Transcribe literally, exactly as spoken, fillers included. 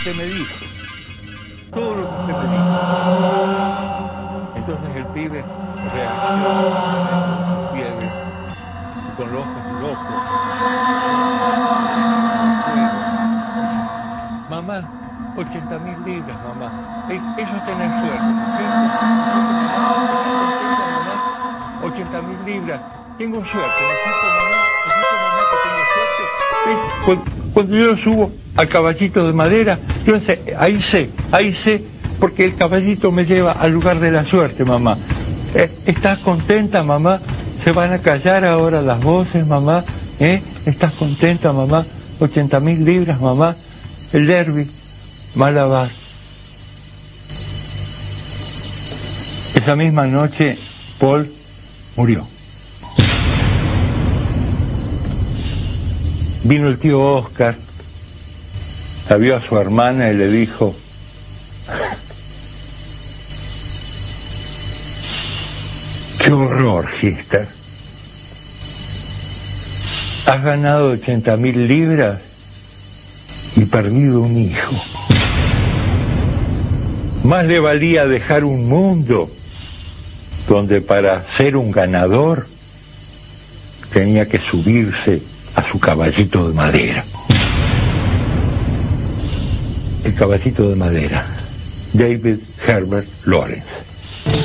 usted me dijo. Todo lo que usted me dijo. Entonces el pibe reacciona con fiebre y con los ojos locos. Mamá, ochenta mil libras, mamá. Eso es tener suerte, ¿no es cierto? Mamá, ochenta mil libras. Tengo suerte, ¿no es cierto, mamá? ¿No es cierto, mamá, que tengo suerte? ¿Ves? Cuando, cuando yo subo al caballito de madera, yo sé, ahí sé, ahí sé, porque el caballito me lleva al lugar de la suerte, mamá. Eh, ¿Estás contenta, mamá? ¿Se van a callar ahora las voces, mamá? ¿Eh? ¿Estás contenta, mamá? ochenta mil libras, mamá. El derbi, Malabar. Esa misma noche, Paul murió. Vino el tío Oscar, la vio a su hermana y le dijo: ¡qué horror, Gister! Has ganado ochenta mil libras y perdido un hijo. Más le valía dejar un mundo donde para ser un ganador tenía que subirse a su caballito de madera. El caballito de madera, David Herbert Lawrence.